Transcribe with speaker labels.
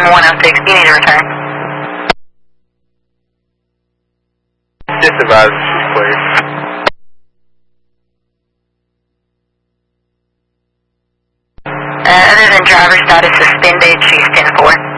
Speaker 1: Lima 106, you need to return.
Speaker 2: Just advise she's clear.
Speaker 1: Other than driver status suspended, she's 10-4.